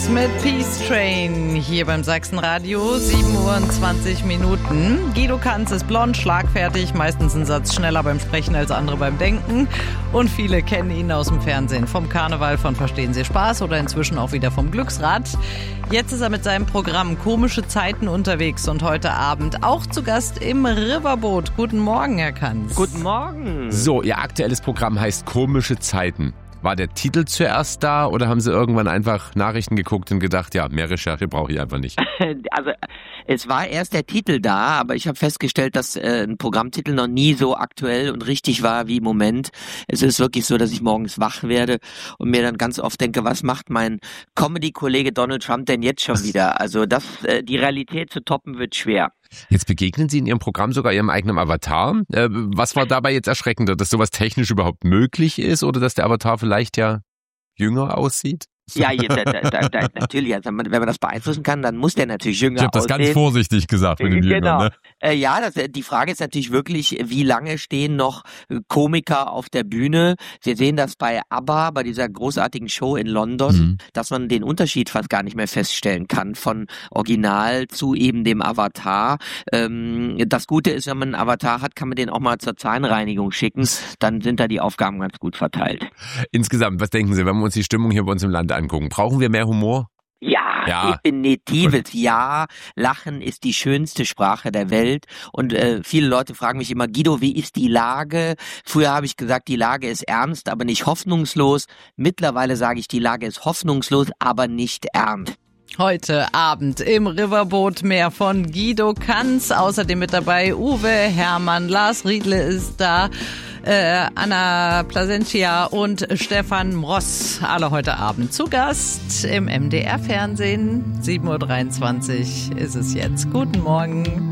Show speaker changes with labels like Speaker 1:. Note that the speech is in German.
Speaker 1: mit Peace Train hier beim Sachsenradio, 7:20 Uhr. Guido Kanz ist blond, schlagfertig, meistens einen Satz schneller beim Sprechen als andere beim Denken. Und viele kennen ihn aus dem Fernsehen, vom Karneval, von Verstehen Sie Spaß oder inzwischen auch wieder vom Glücksrad. Jetzt ist er mit seinem Programm Komische Zeiten unterwegs und heute Abend auch zu Gast im Riverboot. Guten Morgen, Herr Kanz.
Speaker 2: Guten Morgen.
Speaker 3: So, Ihr aktuelles Programm heißt Komische Zeiten. War der Titel zuerst da oder haben Sie irgendwann einfach Nachrichten geguckt und gedacht, ja, mehr Recherche brauche ich einfach nicht?
Speaker 2: Also es war erst der Titel da, aber ich habe festgestellt, dass ein Programmtitel noch nie so aktuell und richtig war wie im Moment. Es ist wirklich so, dass ich morgens wach werde und mir dann ganz oft denke, was macht mein Comedy-Kollege Donald Trump denn jetzt schon wieder? Also die Realität zu toppen wird schwer.
Speaker 3: Jetzt begegnen Sie in Ihrem Programm sogar Ihrem eigenen Avatar. Was war dabei jetzt erschreckender, dass sowas technisch überhaupt möglich ist oder dass der Avatar vielleicht ja jünger aussieht?
Speaker 2: Ja, natürlich, also wenn man das beeinflussen kann, dann muss der natürlich jünger aussehen.
Speaker 3: Ich habe das ganz vorsichtig gesagt mit dem
Speaker 2: Genau.
Speaker 3: Jünger, ne?
Speaker 2: Die Frage ist natürlich wirklich, wie lange stehen noch Komiker auf der Bühne? Wir sehen das bei ABBA, bei dieser großartigen Show in London, dass man den Unterschied fast gar nicht mehr feststellen kann von Original zu eben dem Avatar. Das Gute ist, wenn man einen Avatar hat, kann man den auch mal zur Zahnreinigung schicken, dann sind da die Aufgaben ganz gut verteilt.
Speaker 3: Insgesamt, was denken Sie, wenn wir uns die Stimmung hier bei uns im Land angucken, brauchen wir mehr Humor?
Speaker 2: Ja, definitives Ja. Lachen ist die schönste Sprache der Welt. Und viele Leute fragen mich immer, Guido, wie ist die Lage? Früher habe ich gesagt, die Lage ist ernst, aber nicht hoffnungslos. Mittlerweile sage ich, die Lage ist hoffnungslos, aber nicht ernst.
Speaker 1: Heute Abend im Riverboot mehr von Guido Kanz. Außerdem mit dabei Uwe Herrmann, Lars Riedle ist da, Anna Placentia und Stefan Mross. Alle heute Abend zu Gast im MDR-Fernsehen. 7:23 Uhr ist es jetzt. Guten Morgen.